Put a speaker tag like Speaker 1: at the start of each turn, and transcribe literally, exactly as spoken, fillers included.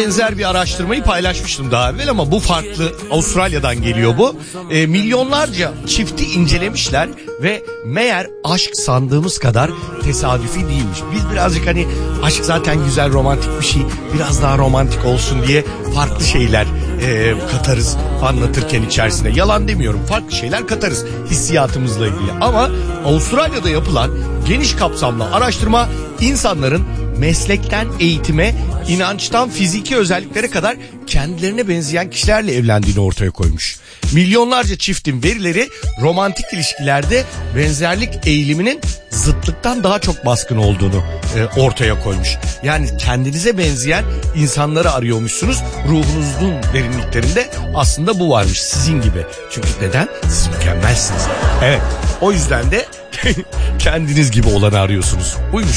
Speaker 1: benzer bir araştırmayı paylaşmıştım daha evvel ama bu farklı. Avustralya'dan geliyor bu. E, milyonlarca çifti incelemişler ve meğer aşk sandığımız kadar tesadüfi değilmiş. Biz birazcık hani aşk zaten güzel, romantik bir şey, biraz daha romantik olsun diye farklı şeyler e, katarız anlatırken içerisine. Yalan demiyorum, farklı şeyler katarız hissiyatımızla ilgili. Ama Avustralya'da yapılan geniş kapsamlı araştırma insanların meslekten eğitime, inançtan fiziki özelliklere kadar kendilerine benzeyen kişilerle evlendiğini ortaya koymuş. Milyonlarca çiftin verileri romantik ilişkilerde benzerlik eğiliminin zıtlıktan daha çok baskın olduğunu e, ortaya koymuş. Yani kendinize benzeyen insanları arıyormuşsunuz. Ruhunuzun derinliklerinde aslında bu varmış, sizin gibi. Çünkü neden? Siz mükemmelsiniz. Evet, o yüzden de kendiniz gibi olanı arıyorsunuz. Buymuş.